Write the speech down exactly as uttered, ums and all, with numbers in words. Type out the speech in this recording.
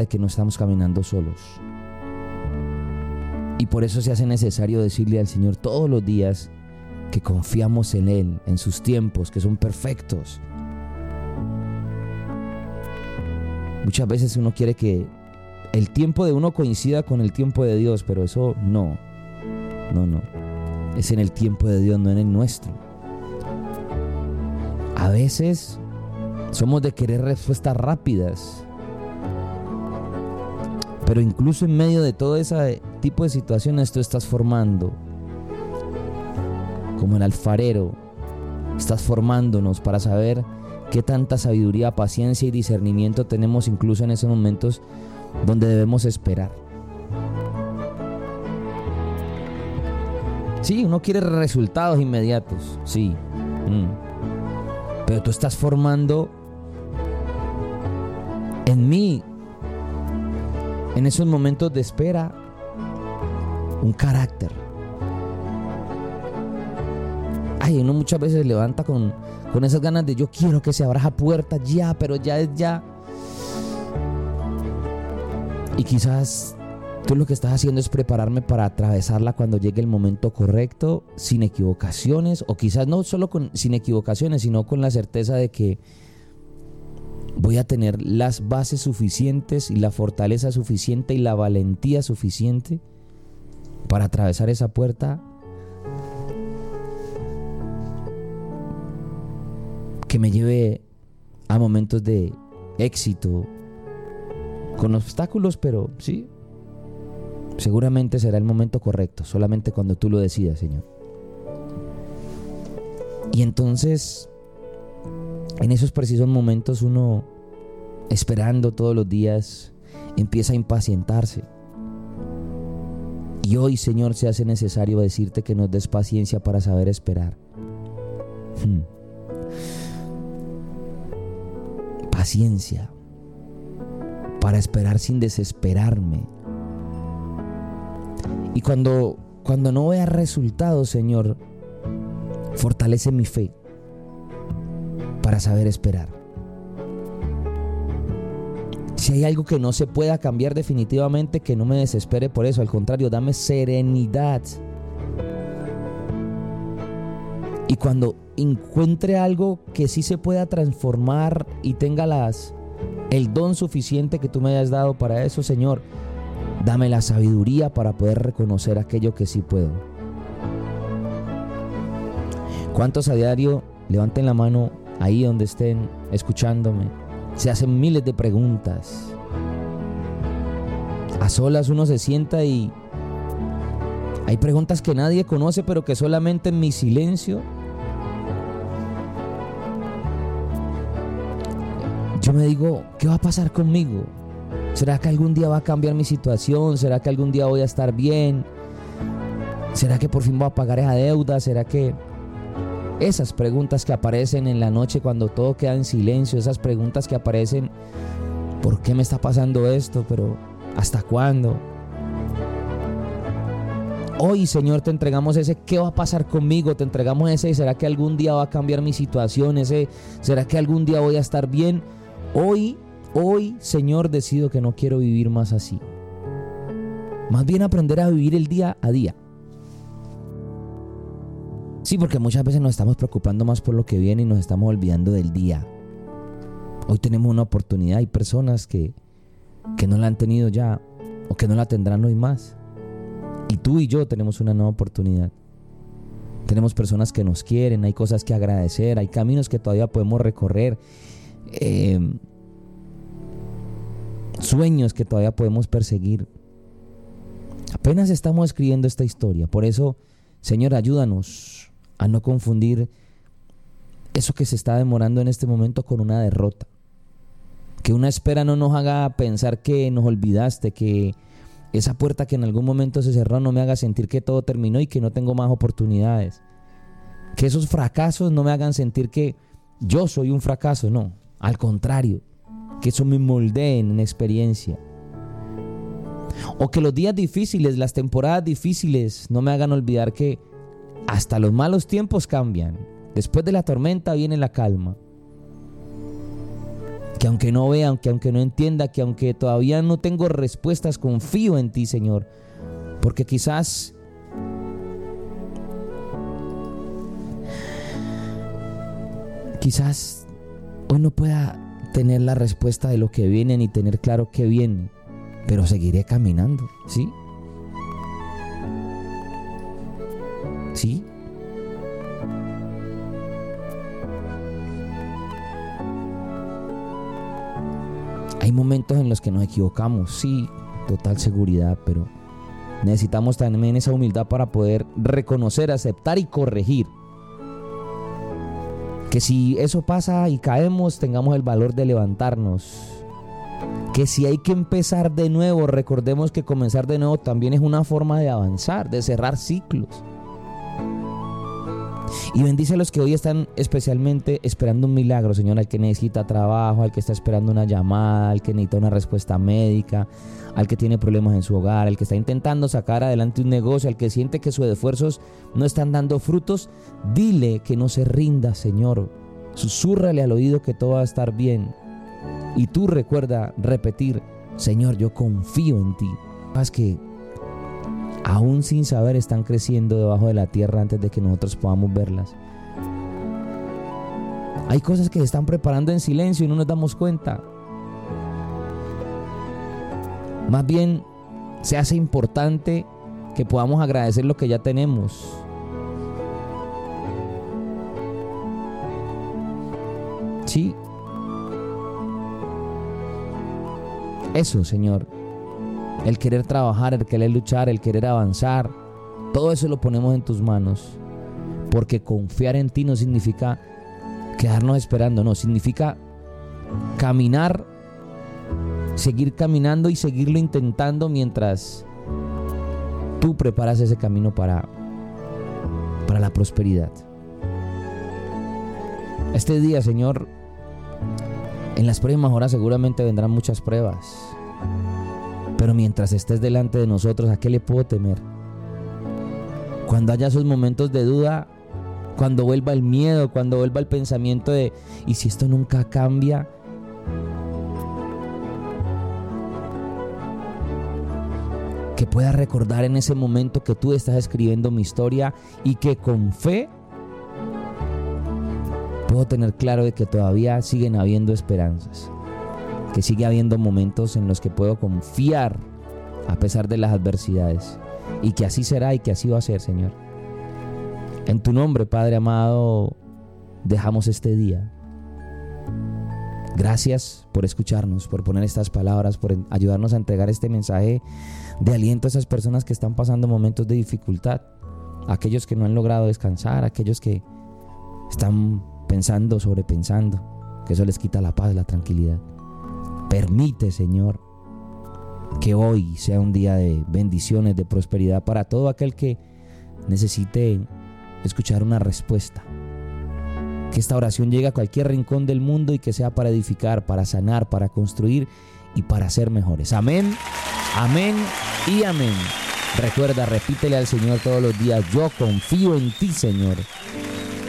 de que no estamos caminando solos. Y por eso se hace necesario decirle al Señor todos los días que confiamos en Él, en sus tiempos, que son perfectos. Muchas veces uno quiere que el tiempo de uno coincida con el tiempo de Dios, pero eso no, no, no. Es en el tiempo de Dios, no en el nuestro. A veces somos de querer respuestas rápidas, pero incluso en medio de todo ese tipo de situaciones tú estás formando, como el alfarero, estás formándonos para saber qué tanta sabiduría, paciencia y discernimiento tenemos incluso en esos momentos donde debemos esperar. Sí, uno quiere resultados inmediatos, sí, mm. pero tú estás formando en mí, en esos momentos de espera, un carácter. Ay, uno muchas veces levanta con, con esas ganas de yo quiero que se abra esa puerta ya, pero ya es ya. Y quizás tú lo que estás haciendo es prepararme para atravesarla cuando llegue el momento correcto, sin equivocaciones, o quizás no solo con, sin equivocaciones, sino con la certeza de que voy a tener las bases suficientes y la fortaleza suficiente y la valentía suficiente para atravesar esa puerta que me lleve a momentos de éxito, con obstáculos, pero sí, seguramente será el momento correcto, solamente cuando tú lo decidas, Señor. Y entonces, en esos precisos momentos, uno, esperando todos los días, empieza a impacientarse. Y hoy, Señor, se hace necesario decirte que nos des paciencia para saber esperar. Hmm. Paciencia para esperar sin desesperarme. Y cuando, cuando no vea resultados, Señor, fortalece mi fe para saber esperar. Si hay algo que no se pueda cambiar definitivamente, que no me desespere por eso. Al contrario, dame serenidad. Y cuando encuentre algo que sí se pueda transformar y tenga las, el don suficiente que tú me hayas dado para eso, Señor, dame la sabiduría para poder reconocer aquello que sí puedo. ¿Cuántos a diario, levanten la mano ahí donde estén escuchándome, se hacen miles de preguntas? A solas uno se sienta y hay preguntas que nadie conoce, pero que solamente en mi silencio yo me digo, ¿qué va a pasar conmigo? ¿Será que algún día va a cambiar mi situación? ¿Será que algún día voy a estar bien? ¿Será que por fin voy a pagar esa deuda? ¿Será que...? Esas preguntas que aparecen en la noche cuando todo queda en silencio, esas preguntas que aparecen, ¿por qué me está pasando esto? Pero ¿hasta cuándo? Hoy, Señor, te entregamos ese ¿qué va a pasar conmigo? Te entregamos ese ¿será que algún día va a cambiar mi situación? Ese ¿será que algún día voy a estar bien? Hoy, hoy, Señor, decido que no quiero vivir más así. Más bien aprender a vivir el día a día. Sí, porque muchas veces nos estamos preocupando más por lo que viene y nos estamos olvidando del día. Hoy tenemos una oportunidad. Hay personas que, que no la han tenido ya o que no la tendrán hoy más. Y tú y yo tenemos una nueva oportunidad. Tenemos personas que nos quieren, hay cosas que agradecer, hay caminos que todavía podemos recorrer, eh, sueños que todavía podemos perseguir. Apenas estamos escribiendo esta historia. Por eso, Señor, ayúdanos a no confundir eso que se está demorando en este momento con una derrota. Que una espera no nos haga pensar que nos olvidaste, que esa puerta que en algún momento se cerró no me haga sentir que todo terminó y que no tengo más oportunidades. Que esos fracasos no me hagan sentir que yo soy un fracaso, no. Al contrario, que eso me moldee en experiencia. O que los días difíciles, las temporadas difíciles no me hagan olvidar que hasta los malos tiempos cambian. Después de la tormenta viene la calma. Que aunque no vea, que aunque no entienda, que aunque todavía no tengo respuestas, confío en ti, Señor. Porque quizás Quizás hoy no pueda tener la respuesta de lo que viene ni tener claro qué viene, pero seguiré caminando, ¿sí? ¿Sí? Hay momentos en los que nos equivocamos, sí, total seguridad, pero necesitamos también esa humildad para poder reconocer, aceptar y corregir. Que si eso pasa y caemos, tengamos el valor de levantarnos. Que si hay que empezar de nuevo, recordemos que comenzar de nuevo también es una forma de avanzar, de cerrar ciclos. Y bendice a los que hoy están especialmente esperando un milagro, Señor, al que necesita trabajo, al que está esperando una llamada, al que necesita una respuesta médica, al que tiene problemas en su hogar, al que está intentando sacar adelante un negocio, al que siente que sus esfuerzos no están dando frutos. Dile que no se rinda, Señor. Susúrrale al oído que todo va a estar bien. Y tú recuerda repetir: Señor, yo confío en ti. Sabes que aún sin saber están creciendo debajo de la tierra antes de que nosotros podamos verlas. Hay cosas que se están preparando en silencio y no nos damos cuenta. Más bien se hace importante que podamos agradecer lo que ya tenemos. Sí. Eso, Señor. El querer trabajar, el querer luchar, el querer avanzar, todo eso lo ponemos en tus manos. Porque confiar en ti no significa quedarnos esperando, no, significa caminar, seguir caminando y seguirlo intentando mientras tú preparas ese camino para, para la prosperidad. Este día, Señor, en las próximas horas seguramente vendrán muchas pruebas. Pero mientras estés delante de nosotros, ¿a qué le puedo temer? Cuando haya esos momentos de duda, cuando vuelva el miedo, cuando vuelva el pensamiento de ¿y si esto nunca cambia? Que pueda recordar en ese momento que tú estás escribiendo mi historia y que con fe puedo tener claro de que todavía siguen habiendo esperanzas. Que sigue habiendo momentos en los que puedo confiar a pesar de las adversidades. Y que así será y que así va a ser, Señor. En tu nombre, Padre amado, dejamos este día. Gracias por escucharnos, por poner estas palabras, por ayudarnos a entregar este mensaje de aliento a esas personas que están pasando momentos de dificultad. Aquellos que no han logrado descansar, aquellos que están pensando, sobrepensando, que eso les quita la paz, la tranquilidad. Permite, Señor, que hoy sea un día de bendiciones, de prosperidad para todo aquel que necesite escuchar una respuesta. Que esta oración llegue a cualquier rincón del mundo y que sea para edificar, para sanar, para construir y para ser mejores. Amén, amén y amén. Recuerda, repítele al Señor todos los días: yo confío en ti, Señor.